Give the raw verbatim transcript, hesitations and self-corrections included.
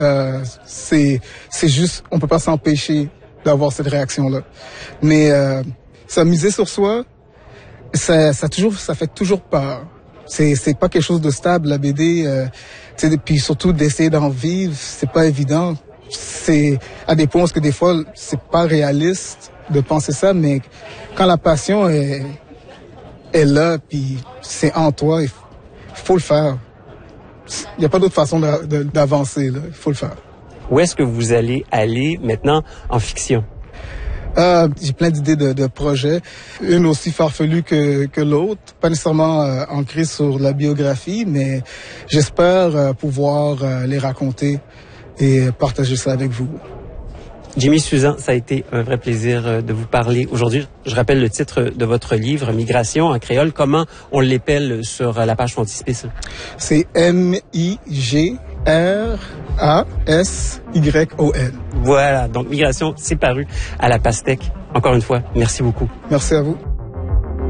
Euh, c'est c'est juste, on peut pas s'empêcher d'avoir cette réaction-là. Mais euh, s'amuser sur soi, ça, ça toujours, ça fait toujours peur. C'est c'est pas quelque chose de stable, la B D. Euh, puis surtout d'essayer d'en vivre, c'est pas évident. C'est à des points où que des fois c'est pas réaliste de penser ça, mais quand la passion est est là, puis c'est en toi, il faut le faire. Il y a pas d'autre façon de, de, d'avancer là. Il faut le faire. Où est-ce que vous allez aller maintenant en fiction? Euh, j'ai plein d'idées de, de projets, une aussi farfelue que, que l'autre, pas nécessairement euh, ancrée sur la biographie, mais j'espère euh, pouvoir euh, les raconter et partager ça avec vous. Jimmy Suzan, ça a été un vrai plaisir de vous parler aujourd'hui. Je rappelle le titre de votre livre, Migration en créole. Comment on l'épelle sur la page frontispice? C'est M I G R A S Y O N. Voilà, donc Migration, c'est paru à la Pastèque. Encore une fois, merci beaucoup. Merci à vous.